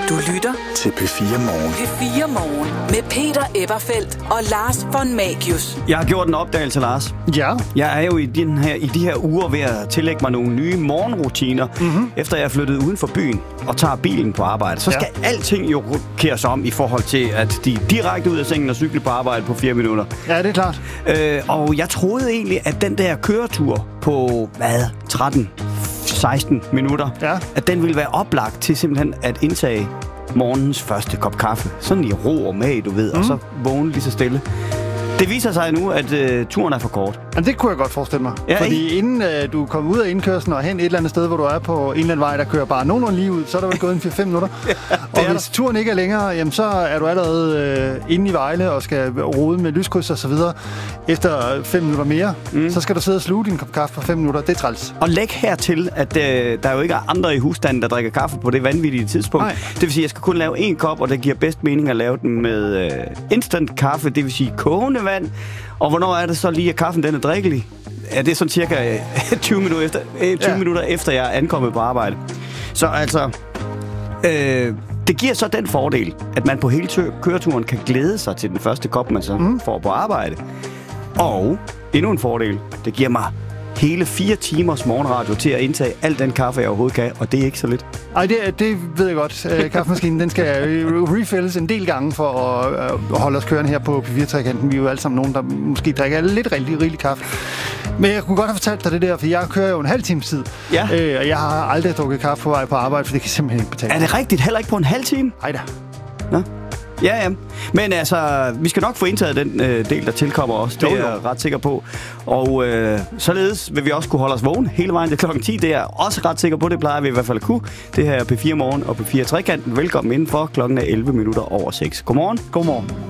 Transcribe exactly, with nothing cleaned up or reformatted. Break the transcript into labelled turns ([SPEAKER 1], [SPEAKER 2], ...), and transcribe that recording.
[SPEAKER 1] Du lytter
[SPEAKER 2] til P fire Morgen.
[SPEAKER 1] P fire Morgen med Peter Eberfeldt og Lars von Magius.
[SPEAKER 3] Jeg har gjort en opdagelse, Lars.
[SPEAKER 4] Ja.
[SPEAKER 3] Jeg er jo i, den her, i de her uger ved at tillægge mig nogle nye morgenrutiner, mm-hmm. efter jeg er flyttet uden for byen og tager bilen på arbejde. Så skal ja. alting jo rokeres om i forhold til, at de er direkte ud af sengen og cykle på arbejde på fire minutter.
[SPEAKER 4] Ja, det er klart.
[SPEAKER 3] Øh, og jeg troede egentlig, at den der køretur på, hvad, tretten seksten minutter, ja. at den ville være oplagt til simpelthen at indtage morgens første kop kaffe. Sådan i ro og mag, du ved, mm. og så vågne lige så stille. Det viser sig nu, at øh, turen er for kort.
[SPEAKER 4] Jamen, det kunne jeg godt forestille mig. Ja, fordi ikke? inden øh, du kommer ud af indkørslen og hen et eller andet sted, hvor du er på en eller anden vej, der kører bare nogenlunde lige ud, så er der vel gået en fire fem minutter. Ja, og hvis der. turen ikke er længere, jamen, så er du allerede øh, inde i Vejle og skal rode med lyskryds og så videre. Efter fem minutter mere, mm. så skal du sidde og sluge din kop kaffe på fem minutter. Det er træls.
[SPEAKER 3] Og læg hertil, at øh, der jo ikke er andre i husstanden, der drikker kaffe på det vanvittige tidspunkt. Nej. Det vil sige, at jeg skal kun lave en kop, og det giver bedst mening at lave den med øh, instant kaffe, det vil sige kogende vand. Og hvornår er det så lige, at kaffen den er drikkelig? Ja, det er sådan cirka tyve minutter efter, tyve ja. minutter efter jeg er ankommet på arbejde. Så altså, øh, det giver så den fordel, at man på hele tø- køreturen kan glæde sig til den første kop, man så mm. får på arbejde. Og endnu en fordel, det giver mig hele fire timers morgenradio til at indtage al den kaffe, jeg overhovedet kan, og det er ikke så lidt.
[SPEAKER 4] Ej, det, det ved jeg godt. Uh, kaffemaskinen, den skal refilles en del gange for at uh, holde os kørende her på P fire-trekanten. Vi er jo alle sammen nogen, der måske drikker lidt rigtig rigelig kaffe. Men jeg kunne godt have fortalt dig det der, for jeg kører jo en halv times tid. Ja. Uh, og jeg har aldrig drukket kaffe på vej på arbejde, for det kan simpelthen ikke betale.
[SPEAKER 3] Er det rigtigt? Heller ikke på en halv time?
[SPEAKER 4] Ej da.
[SPEAKER 3] Nå. Ja, ja. Men altså, vi skal nok få indtaget den øh, del, der tilkommer os. Det er jeg ret sikker på. Og øh, således vil vi også kunne holde os vågen hele vejen til klokken ti. Det er jeg også ret sikker på. Det plejer vi i hvert fald at kunne. Det her er P fire Morgen og P fire Trekanten. Velkommen indenfor. Klokken er elleve minutter over seks. Godmorgen.
[SPEAKER 4] Godmorgen.